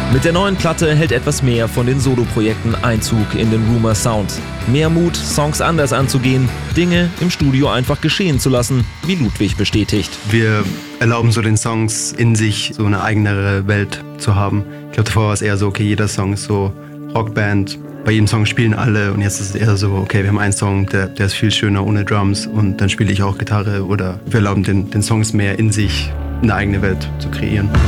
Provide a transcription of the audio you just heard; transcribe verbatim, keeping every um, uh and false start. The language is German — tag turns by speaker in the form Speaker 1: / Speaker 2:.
Speaker 1: Mit der neuen Platte hält etwas mehr von den Soloprojekten Einzug in den Rumour Sound. Mehr Mut, Songs anders anzugehen, Dinge im Studio einfach geschehen zu lassen, wie Ludwig bestätigt.
Speaker 2: Wir erlauben so den Songs in sich so eine eigenere Welt zu haben. Ich glaube, davor war es eher so, okay, jeder Song ist so Rockband, bei jedem Song spielen alle und jetzt ist es eher so, okay, wir haben einen Song, der, der ist viel schöner ohne Drums und dann spiele ich auch Gitarre oder wir erlauben den, den Songs mehr in sich eine eigene Welt zu kreieren.